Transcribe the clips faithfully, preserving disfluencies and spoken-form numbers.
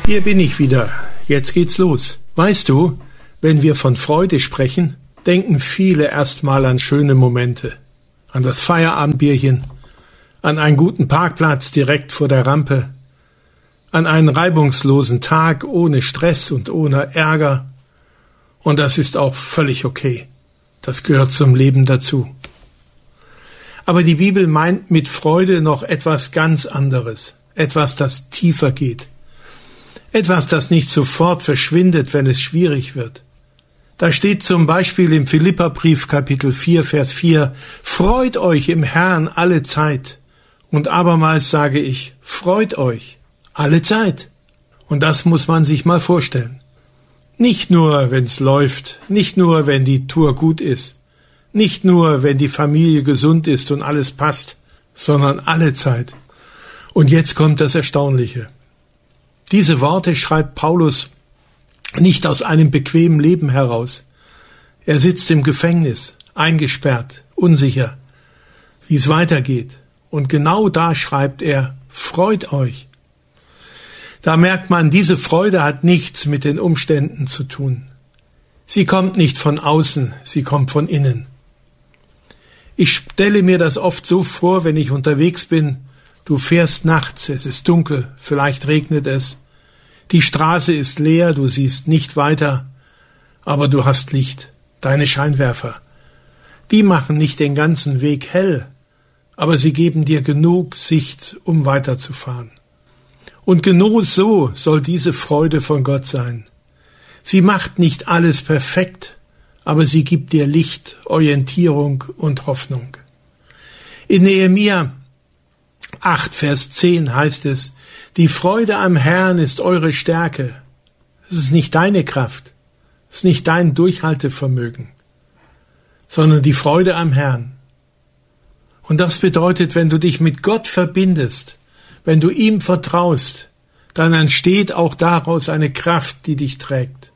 Hier bin ich wieder. Jetzt geht's los. Weißt du, wenn wir von Freude sprechen, denken viele erstmal an schöne Momente. An das Feierabendbierchen, an einen guten Parkplatz direkt vor der Rampe, an einen reibungslosen Tag ohne Stress und ohne Ärger. Und das ist auch völlig okay. Das gehört zum Leben dazu. Aber die Bibel meint mit Freude noch etwas ganz anderes. Etwas, das tiefer geht. Etwas, das nicht sofort verschwindet, wenn es schwierig wird. Da steht zum Beispiel im Philipperbrief Kapitel vier, Vers vier, freut euch im Herrn alle Zeit. Und abermals sage ich, freut euch alle Zeit. Und das muss man sich mal vorstellen. Nicht nur, wenn's läuft, nicht nur, wenn die Tour gut ist, nicht nur, wenn die Familie gesund ist und alles passt, sondern alle Zeit. Und jetzt kommt das Erstaunliche. Diese Worte schreibt Paulus nicht aus einem bequemen Leben heraus. Er sitzt im Gefängnis, eingesperrt, unsicher, wie es weitergeht. Und genau da schreibt er, freut euch. Da merkt man, diese Freude hat nichts mit den Umständen zu tun. Sie kommt nicht von außen, sie kommt von innen. Ich stelle mir das oft so vor, wenn ich unterwegs bin. Du fährst nachts, es ist dunkel, vielleicht regnet es. Die Straße ist leer, du siehst nicht weiter, aber du hast Licht, deine Scheinwerfer. Die machen nicht den ganzen Weg hell, aber sie geben dir genug Sicht, um weiterzufahren. Und genau so soll diese Freude von Gott sein. Sie macht nicht alles perfekt, aber sie gibt dir Licht, Orientierung und Hoffnung. In Nehemia acht, Vers zehn heißt es, die Freude am Herrn ist eure Stärke. Es ist nicht deine Kraft, es ist nicht dein Durchhaltevermögen, sondern die Freude am Herrn. Und das bedeutet, wenn du dich mit Gott verbindest, wenn du ihm vertraust, dann entsteht auch daraus eine Kraft, die dich trägt.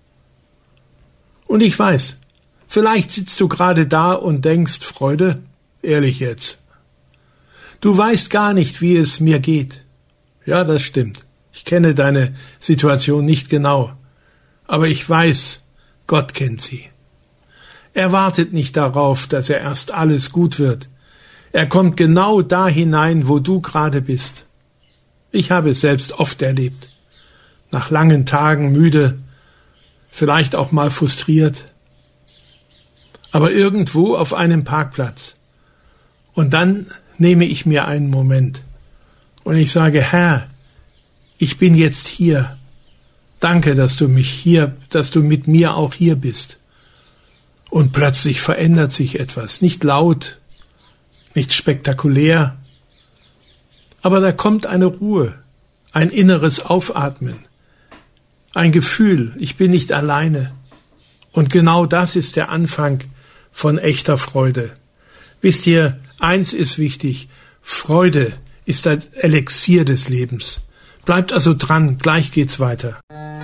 Und ich weiß, vielleicht sitzt du gerade da und denkst, Freude, ehrlich jetzt. Du weißt gar nicht, wie es mir geht. Ja, das stimmt. Ich kenne deine Situation nicht genau. Aber ich weiß, Gott kennt sie. Er wartet nicht darauf, dass er erst alles gut wird. Er kommt genau da hinein, wo du gerade bist. Ich habe es selbst oft erlebt. Nach langen Tagen müde, vielleicht auch mal frustriert. Aber irgendwo auf einem Parkplatz. Und dann nehme ich mir einen Moment und ich sage, Herr, ich bin jetzt hier. Danke, dass du mich hier, dass du mit mir auch hier bist. Und plötzlich verändert sich etwas. Nicht laut, nicht spektakulär, aber da kommt eine Ruhe, ein inneres Aufatmen, ein Gefühl, ich bin nicht alleine. Und genau das ist der Anfang von echter Freude. Wisst ihr, eins ist wichtig, Freude ist ein Elixier des Lebens. Bleibt also dran, gleich geht's weiter.